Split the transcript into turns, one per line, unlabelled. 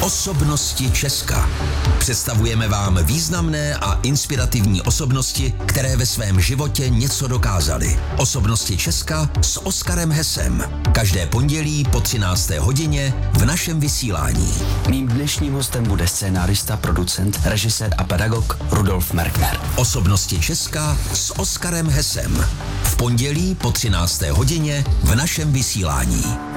Osobnosti Česka. Představujeme vám významné a inspirativní osobnosti, které ve svém životě něco dokázaly. Osobnosti Česka s Oskarem Hesem. Každé pondělí po 13. hodině v našem vysílání.
Mým dnešním hostem bude scénárista, producent, režisér a pedagog Rudolf Merkner.
Osobnosti Česka s Oskarem Hesem. V pondělí po 13. hodině v našem vysílání.